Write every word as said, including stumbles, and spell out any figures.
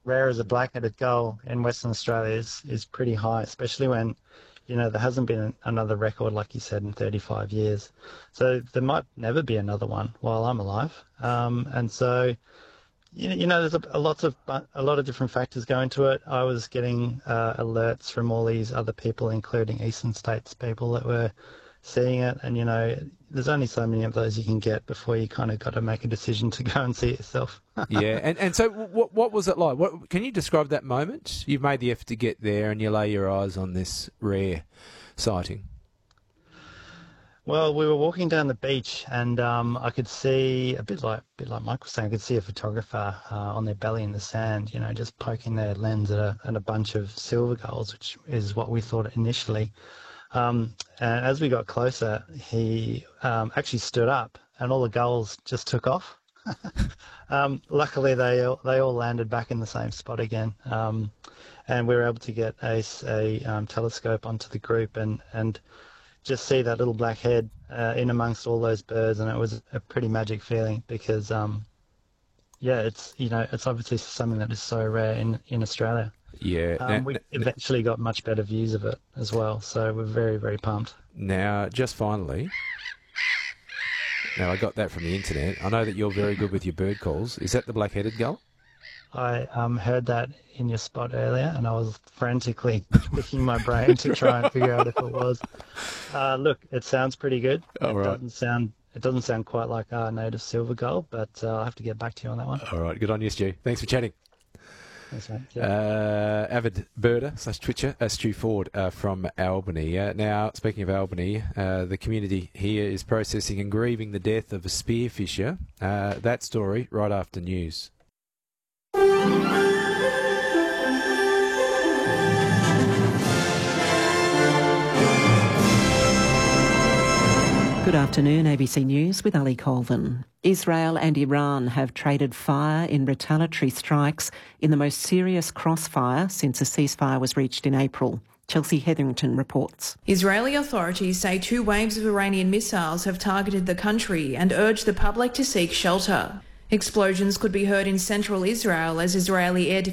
rare as a black-headed gull in Western Australia is, is pretty high, especially when, you know, there hasn't been another record, like you said, in thirty-five years. So there might never be another one while I'm alive. Um, and so, you know, you know there's a, a, lots of, a lot of different factors go into it. I was getting uh, alerts from all these other people, including Eastern States people that were seeing it. And, you know, there's only so many of those you can get before you kind of got to make a decision to go and see it yourself. Yeah, and, and so what what was it like? What, can you describe that moment? You've made the effort to get there and you lay your eyes on this rare sighting. Well, we were walking down the beach and um, I could see, a bit like a bit like Mike was saying, I could see a photographer uh, on their belly in the sand, you know, just poking their lens at a, at a bunch of silver gulls, which is what we thought initially. Um, and as we got closer, he um, actually stood up and all the gulls just took off. um, luckily, they all, they all landed back in the same spot again. Um, and we were able to get a, a um, telescope onto the group and, and just see that little black head uh, in amongst all those birds. And it was a pretty magic feeling because, um, yeah, it's, you know, it's obviously something that is so rare in, in Australia. Yeah. Um, now, we eventually got much better views of it as well, so we're very, very pumped. Now, just finally, now I got that from the internet. I know that you're very good with your bird calls. Is that the black-headed gull? I um, heard that in your spot earlier, and I was frantically picking my brain to try and figure out if it was. Uh, look, it sounds pretty good. All it right. doesn't sound it doesn't sound quite like our native silver gull, but uh, I'll have to get back to you on that one. All right, good on you, Stu. Thanks for chatting. Thanks, mate. Yeah. Uh, avid birder slash twitcher, uh, Stu Ford uh, from Albany. Uh, now, speaking of Albany, uh, the community here is processing and grieving the death of a spearfisher. Uh, that story right after news. Good afternoon, A B C News with Ali Colvin. Israel and Iran have traded fire in retaliatory strikes in the most serious crossfire since a ceasefire was reached in April. Chelsea Hetherington reports. Israeli authorities say two waves of Iranian missiles have targeted the country and urged the public to seek shelter. Explosions could be heard in central Israel as Israeli air